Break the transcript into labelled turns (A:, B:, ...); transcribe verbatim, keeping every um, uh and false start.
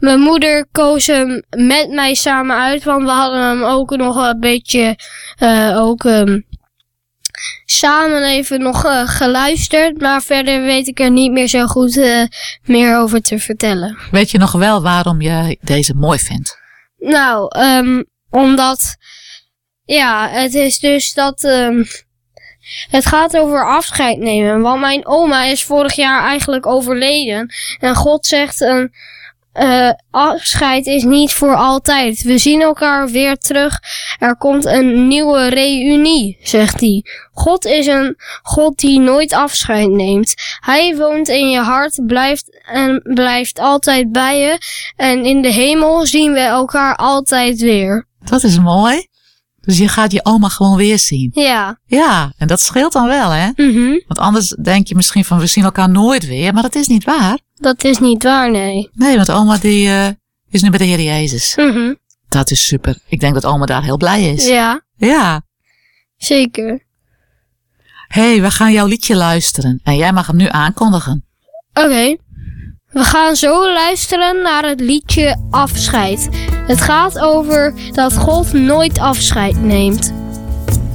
A: mijn moeder koos hem met mij samen uit, want we hadden hem ook nog een beetje uh, ook um, samen even nog uh, geluisterd, maar verder weet ik er niet meer zo goed uh, meer over te vertellen.
B: Weet je nog wel waarom je deze mooi vindt?
A: Nou, um, omdat, ja, het is dus dat, um, het gaat over afscheid nemen, want mijn oma is vorig jaar eigenlijk overleden en God zegt een Uh, afscheid is niet voor altijd. We zien elkaar weer terug. Er komt een nieuwe reunie, zegt hij. God is een God die nooit afscheid neemt. Hij woont in je hart, blijft en blijft altijd bij je. En in de hemel zien we elkaar altijd weer.
B: Dat is mooi. Dus je gaat je oma gewoon weer zien.
A: Ja.
B: Ja, en dat scheelt dan wel, hè?
A: Mm-hmm.
B: Want anders denk je misschien van we zien elkaar nooit weer, maar dat is niet waar.
A: Dat is niet waar, nee.
B: Nee, want oma die uh, is nu bij de Heer Jezus.
A: Mm-hmm.
B: Dat is super. Ik denk dat oma daar heel blij is.
A: Ja.
B: Ja.
A: Zeker.
B: Hé, hey, we gaan jouw liedje luisteren en jij mag hem nu aankondigen.
A: Oké. Okay. We gaan zo luisteren naar het liedje Afscheid. Het gaat over dat God nooit afscheid neemt.